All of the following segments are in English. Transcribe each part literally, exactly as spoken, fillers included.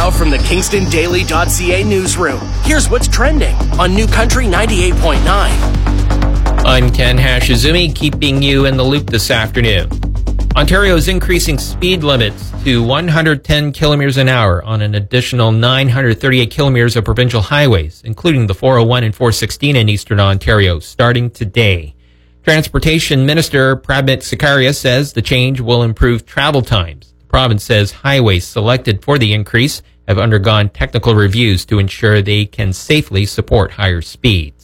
Now from the Kingston Daily dot C A newsroom, here's what's trending on New Country ninety-eight point nine. I'm Ken Hashizumi, keeping you in the loop this afternoon. Ontario is increasing speed limits to one hundred ten kilometers an hour on an additional nine hundred thirty-eight kilometers of provincial highways, including the four oh one and four sixteen in eastern Ontario, starting today. Transportation Minister Prabhat Sakaria says the change will improve travel times. The province says highways selected for the increase have undergone technical reviews to ensure they can safely support higher speeds.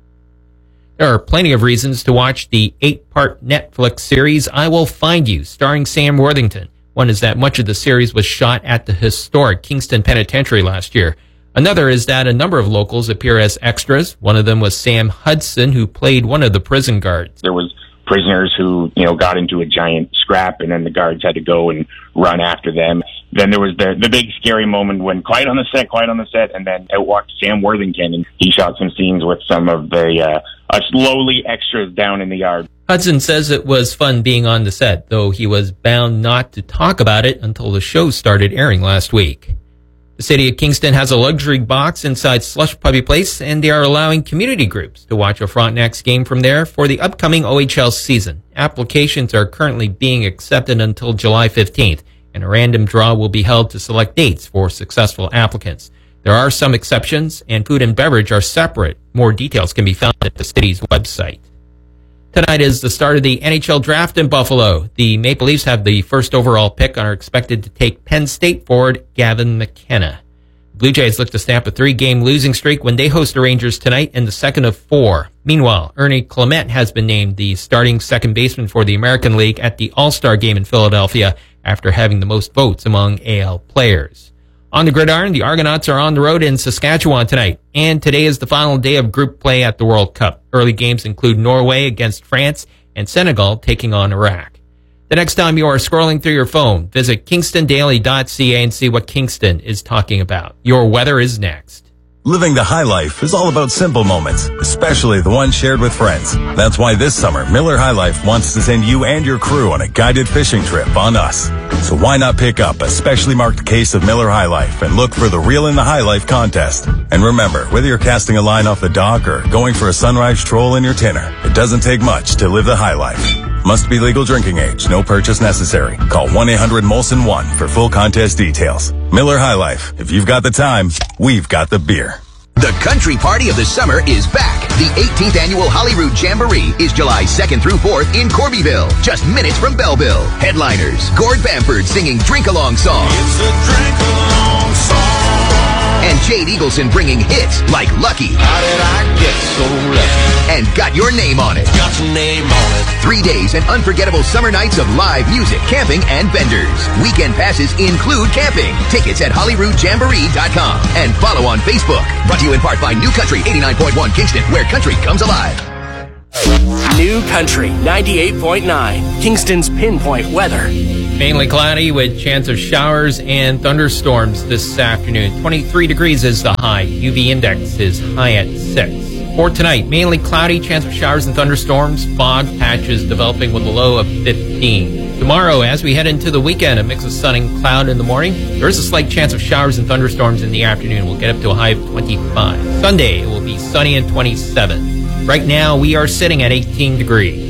There are plenty of reasons to watch the eight-part Netflix series I Will Find You, starring Sam Worthington. One is that much of the series was shot at the historic Kingston Penitentiary last year. Another is that a number of locals appear as extras. One of them was Sam Hudson, who played one of the prison guards. There was prisoners who, you know, got into a giant scrap, and then the guards had to go and run after them. Then there was the the big scary moment when quiet on the set, quiet on the set, and then out walked Sam Worthington, and he shot some scenes with some of the uh, us lowly extras down in the yard. Hudson says it was fun being on the set, though he was bound not to talk about it until the show started airing last week. The city of Kingston has a luxury box inside Slush Puppy Place, and they are allowing community groups to watch a Frontenac's game from there for the upcoming O H L season. Applications are currently being accepted until July fifteenth, and a random draw will be held to select dates for successful applicants. There are some exceptions, and food and beverage are separate. More details can be found at the city's website. Tonight is the start of the N H L draft in Buffalo. The Maple Leafs have the first overall pick and are expected to take Penn State forward Gavin McKenna. The Blue Jays look to snap a three-game losing streak when they host the Rangers tonight in the second of four. Meanwhile, Ernie Clement has been named the starting second baseman for the American League at the All-Star Game in Philadelphia after having the most votes among A L players. On the gridiron, the Argonauts are on the road in Saskatchewan tonight, and today is the final day of group play at the World Cup. Early games include Norway against France and Senegal taking on Iraq. The next time you are scrolling through your phone, visit Kingston Daily dot C A and see what Kingston is talking about. Your weather is next. Living the high life is all about simple moments, especially the ones shared with friends. That's why this summer, Miller High Life wants to send you and your crew on a guided fishing trip on us. So why not pick up a specially marked case of Miller High Life and look for the Reel in the High Life contest. And remember, whether you're casting a line off the dock or going for a sunrise stroll in your tinner, it doesn't take much to live the high life. Must be legal drinking age. No purchase necessary. Call one eight hundred Molson one for full contest details. Miller High Life. If you've got the time, we've got the beer. The country party of the summer is back. The eighteenth annual Holyrood Jamboree is July second through fourth in Corbyville, just minutes from Belleville. Headliners, Gord Bamford singing drink-along songs. It's a drink-along song. And Jade Eagleson bringing hits like Lucky. How did I get so lucky? And Got Your Name on It. Got your name on it. Three days and unforgettable summer nights of live music, camping, and vendors. Weekend passes include camping. Tickets at Holyrood Jamboree dot com. And follow on Facebook. Brought to you in part by New Country eighty-nine point one Kingston, where country comes alive. New Country ninety-eight point nine, Kingston's pinpoint weather. Mainly cloudy with chance of showers and thunderstorms this afternoon. twenty-three degrees is the high. U V index is high at six. For tonight, mainly cloudy, chance of showers and thunderstorms. Fog patches developing with a low of fifteen. Tomorrow, as we head into the weekend, a mix of sun and cloud in the morning. There is a slight chance of showers and thunderstorms in the afternoon. We'll get up to a high of twenty-five. Sunday, it will be sunny and twenty-seven. Right now, we are sitting at eighteen degrees.